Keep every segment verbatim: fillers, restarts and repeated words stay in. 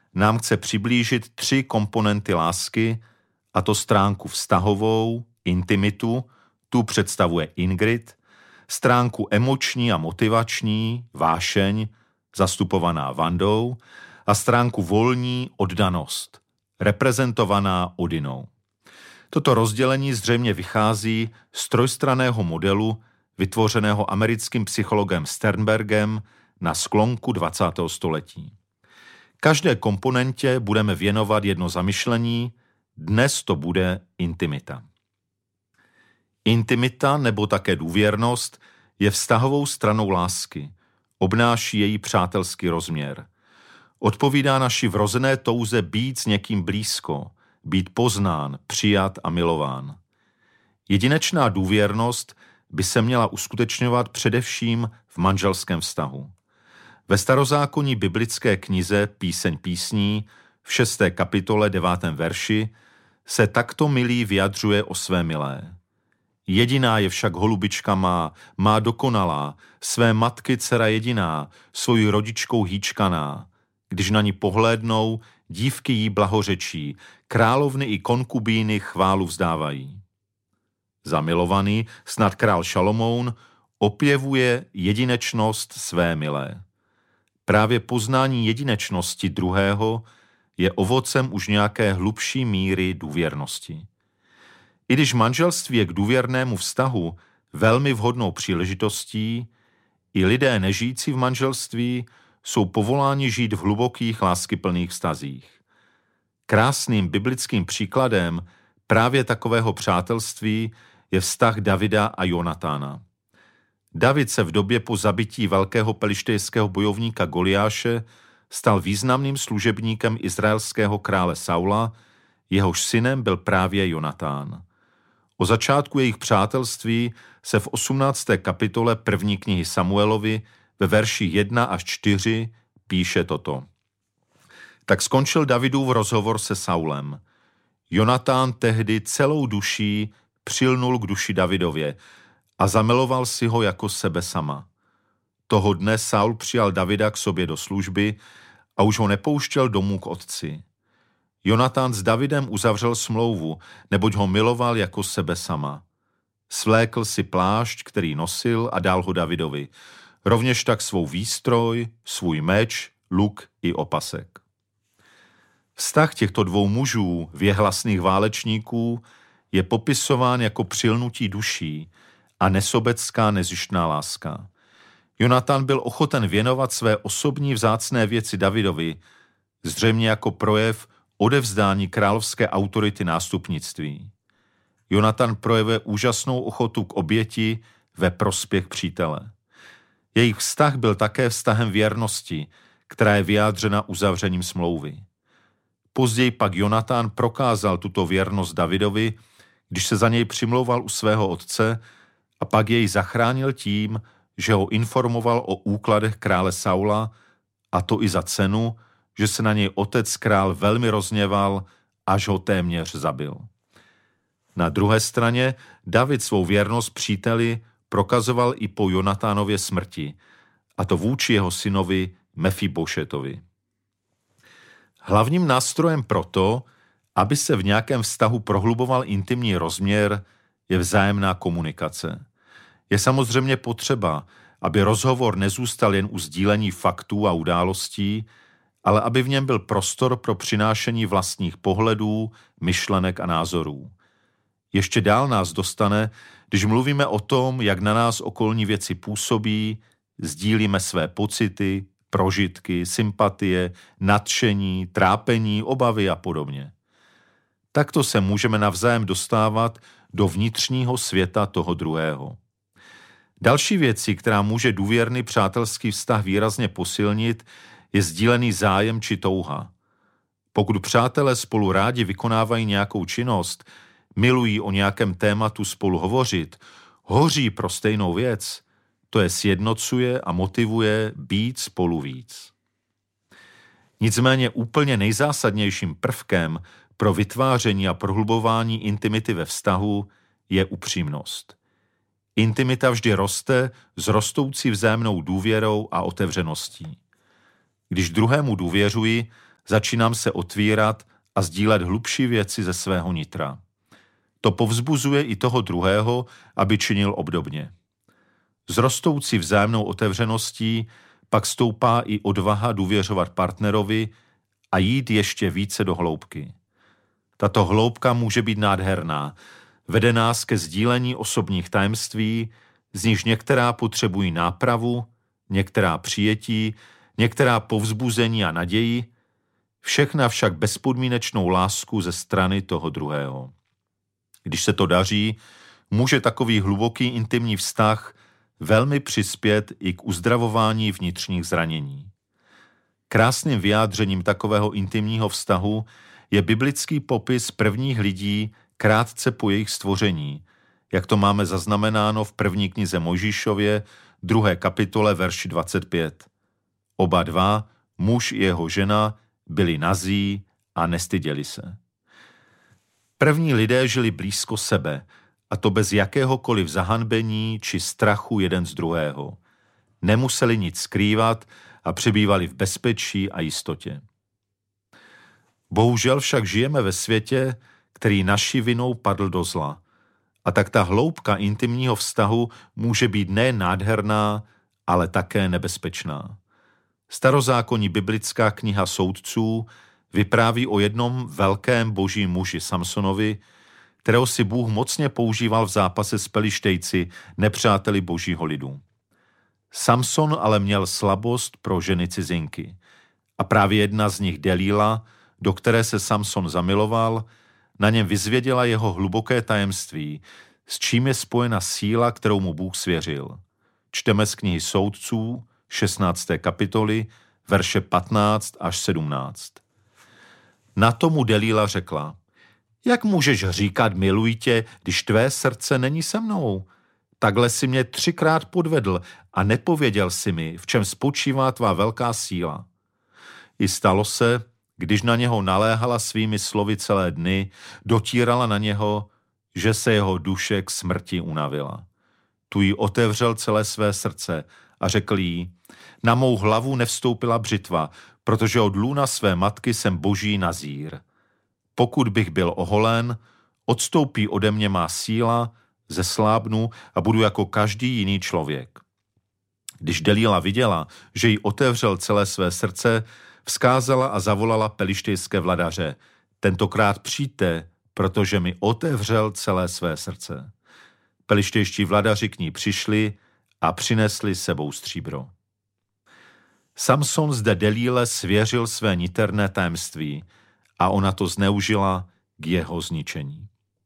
nám chce přiblížit tři komponenty lásky, a to stránku vztahovou, intimitu, tu představuje Ingrid, stránku emoční a motivační, vášeň, zastupovaná Vandou, a stránku volní, oddanost, reprezentovaná Odinou. Toto rozdělení zřejmě vychází z trojstranného modelu vytvořeného americkým psychologem Sternbergem na sklonku dvacátého století. Každé komponentě budeme věnovat jedno zamyšlení, dnes to bude intimita. Intimita nebo také důvěrnost je vztahovou stranou lásky, obnáší její přátelský rozměr. Odpovídá naší vrozené touze být s někým blízko, být poznán, přijat a milován. Jedinečná důvěrnost by se měla uskutečňovat především v manželském vztahu. Ve starozákonní biblické knize Píseň písní v šesté kapitole devátém verši se takto milý vyjadřuje o své milé. Jediná je však holubička má, má dokonalá, své matky dcera jediná, svojí rodičkou hýčkaná. Když na ní pohlédnou, dívky jí blahořečí, královny i konkubíny chválu vzdávají. Zamilovaný, snad král Šalomoun, opěvuje jedinečnost své milé. Právě poznání jedinečnosti druhého je ovocem už nějaké hlubší míry důvěrnosti. I když manželství je k důvěrnému vztahu velmi vhodnou příležitostí, i lidé nežijící v manželství jsou povoláni žít v hlubokých láskyplných vztazích. Krásným biblickým příkladem právě takového přátelství je vztah Davida a Jonatána. David se v době po zabití velkého pelištejského bojovníka Goliáše stal významným služebníkem izraelského krále Saula, jehož synem byl právě Jonatán. O začátku jejich přátelství se v osmnácté kapitole první knihy Samuelovi ve verši jedna až čtyři píše toto. Tak skončil Davidův rozhovor se Saulem. Jonatán tehdy celou duší přilnul k duši Davidově a zamiloval si ho jako sebe sama. Toho dne Saul přijal Davida k sobě do služby a už ho nepouštěl domů k otci. Jonatán s Davidem uzavřel smlouvu, neboť ho miloval jako sebe sama. Svlékl si plášť, který nosil, a dal ho Davidovi. Rovněž tak svou výstroj, svůj meč, luk i opasek. Vztah těchto dvou mužů, věhlasných válečníků, je popisován jako přilnutí duší a nesobecká nezištná láska. Jonatán byl ochoten věnovat své osobní vzácné věci Davidovi, zřejmě jako projev odevzdání královské autority nástupnictví. Jonatán projevuje úžasnou ochotu k oběti ve prospěch přítele. Jejich vztah byl také vztahem věrnosti, která je vyjádřena uzavřením smlouvy. Později pak Jonatán prokázal tuto věrnost Davidovi, když se za něj přimlouval u svého otce a pak jej zachránil tím, že ho informoval o úkladech krále Saula, a to i za cenu, že se na něj otec král velmi rozněval, až ho téměř zabil. Na druhé straně David svou věrnost příteli prokazoval i po Jonatánově smrti, a to vůči jeho synovi Mefibošetovi. Hlavním nástrojem proto, aby se v nějakém vztahu prohluboval intimní rozměr, je vzájemná komunikace. Je samozřejmě potřeba, aby rozhovor nezůstal jen u sdílení faktů a událostí, ale aby v něm byl prostor pro přinášení vlastních pohledů, myšlenek a názorů. Ještě dál nás dostane, když mluvíme o tom, jak na nás okolní věci působí, sdílíme své pocity, prožitky, sympatie, nadšení, trápení, obavy a podobně. Takto se můžeme navzájem dostávat do vnitřního světa toho druhého. Další věcí, která může důvěrný přátelský vztah výrazně posilnit, je sdílený zájem či touha. Pokud přátelé spolu rádi vykonávají nějakou činnost, milují o nějakém tématu spolu hovořit, hoří pro stejnou věc, to je sjednocuje a motivuje být spolu víc. Nicméně úplně nejzásadnějším prvkem pro vytváření a prohlubování intimity ve vztahu je upřímnost. Intimita vždy roste s rostoucí vzájemnou důvěrou a otevřeností. Když druhému důvěřuji, Začínám se otvírat a sdílet hlubší věci ze svého nitra. To povzbuzuje i toho druhého, aby činil obdobně. S rostoucí vzájemnou otevřeností pak stoupá i odvaha důvěřovat partnerovi a jít ještě více do hloubky. Tato hloubka může být nádherná, vede nás ke sdílení osobních tajemství, z nichž některá potřebují nápravu, některá přijetí, některá povzbuzení a naději, všechna však bezpodmínečnou lásku ze strany toho druhého. Když se to daří, může takový hluboký intimní vztah velmi přispět i k uzdravování vnitřních zranění. Krásným vyjádřením takového intimního vztahu je biblický popis prvních lidí krátce po jejich stvoření, jak to máme zaznamenáno v první knize Mojžíšově, druhé kapitole, verši dvacet pět. Oba dva, muž i jeho žena, byli nazí a nestyděli se. První lidé žili blízko sebe, a to bez jakéhokoliv zahanbení či strachu jeden z druhého. Nemuseli nic skrývat a přebývali v bezpečí a jistotě. Bohužel však žijeme ve světě, který naší vinou padl do zla. A tak ta hloubka intimního vztahu může být ne nádherná, ale také nebezpečná. Starozákonní biblická kniha Soudců vypráví o jednom velkém božím muži Samsonovi, kterého si Bůh mocně používal v zápase s Pelištejci, nepřáteli božího lidu. Samson ale měl slabost pro ženy cizinky. A právě jedna z nich, Delíla, do které se Samson zamiloval, na něm vyzvěděla jeho hluboké tajemství, s čím je spojena síla, kterou mu Bůh svěřil. Čteme z knihy Soudců, šestnácté kapitoly, verše patnáct až sedmnáct. Na tomu Delíla řekla: Jak můžeš říkat miluji tě, když tvé srdce není se mnou? Takhle si mě třikrát podvedl a nepověděl si mi, v čem spočívá tvá velká síla. I stalo se, když na něho naléhala svými slovy celé dny, dotírala na něho, že se jeho duše k smrti unavila. Tu jí otevřel celé své srdce a řekl jí: Na mou hlavu nevstoupila břitva, protože od lůna své matky jsem boží nazír. Pokud bych byl oholen, odstoupí ode mě má síla, zeslábnu a budu jako každý jiný člověk. Když Delíla viděla, že jí otevřel celé své srdce, vzkázala a zavolala pelištejské vladaře: Tentokrát přijďte, protože mi otevřel celé své srdce. Pelištejští vladaři k ní přišli a přinesli sebou stříbro. Samson zde Delíle svěřil své niterné tajemství a ona to zneužila k jeho zničení.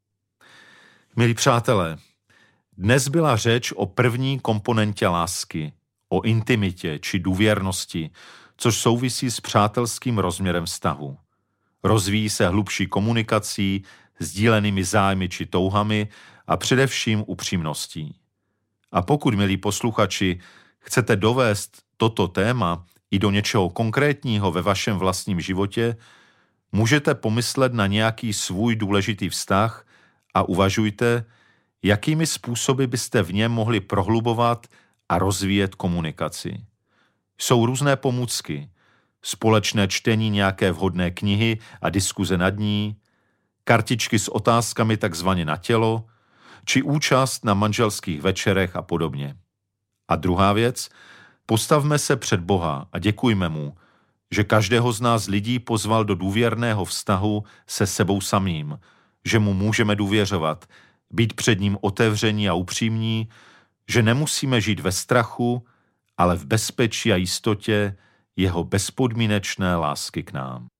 Milí přátelé, dnes byla řeč o první komponentě lásky, o intimitě či důvěrnosti, což souvisí s přátelským rozměrem vztahu. Rozvíjí se hlubší komunikací, sdílenými zájmy či touhami a především upřímností. A pokud, milí posluchači, chcete dovést toto téma i do něčeho konkrétního ve vašem vlastním životě, můžete pomyslet na nějaký svůj důležitý vztah a uvažujte, jakými způsoby byste v něm mohli prohlubovat a rozvíjet komunikaci. Jsou různé pomůcky, společné čtení nějaké vhodné knihy a diskuze nad ní, kartičky s otázkami takzvaně na tělo, či účast na manželských večerech a podobně. A druhá věc, postavme se před Boha a děkujme mu, že každého z nás lidí pozval do důvěrného vztahu se sebou samým, že mu můžeme důvěřovat, být před ním otevření a upřímní, že nemusíme žít ve strachu, ale v bezpečí a jistotě jeho bezpodmínečné lásky k nám.